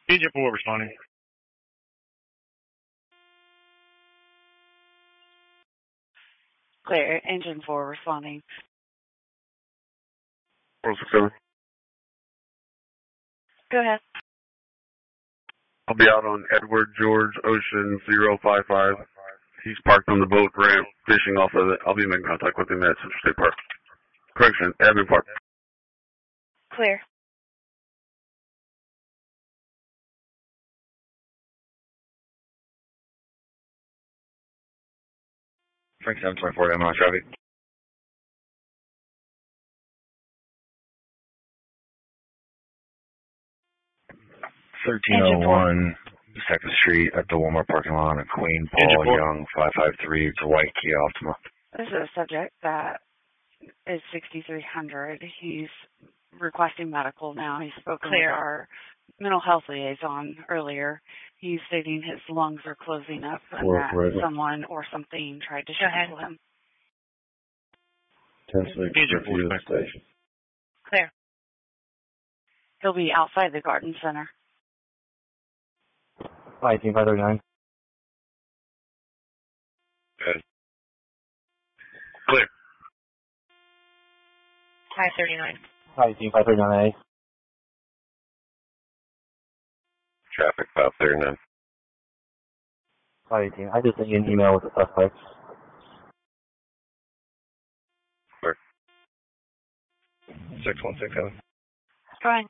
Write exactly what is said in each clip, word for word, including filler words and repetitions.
Agent four responding. Clear. Engine four responding. four six seven. Go ahead. I'll be out on Edward George Ocean zero five five. He's parked on the boat ramp, fishing off of it. I'll be making contact with him at Central State Park. Correction, Admin Park. Clear. Frank seven twenty-four, M I traffic. thirteen oh one second Street at the Walmart parking lot in Queen, Paul Young, five five three. It's a white Kia Optima. This is a subject that is sixty-three hundred. He's requesting medical now. He's spoken Clear. with our mental health liaison earlier. He's stating his lungs are closing up and Four, that right. someone or something tried to Go ahead. strangle him. ten six Agent four station. Clear. He'll be outside the garden center. five thirty-nine. Good. Clear. five thirty-nine. five thirty-nine A. Traffic five thirty-nine. five eighteen. I just sent you an email with the suspects. Clear. six one six seven. Fine.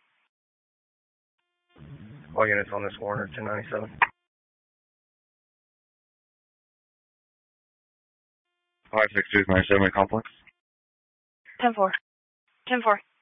All units on this warrant are ten ninety-seven. five six two nine seven complex. ten four. ten four.